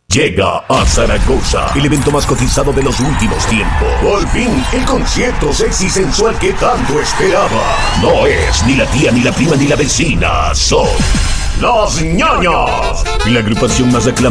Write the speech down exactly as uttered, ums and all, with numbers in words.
Llega a Zaragoza, el evento más cotizado de los últimos tiempos. Por fin, el concierto sexy sensual que tanto esperaba. No es ni la tía, ni la prima, ni la vecina. Son Los Ñoños, la agrupación más aclamada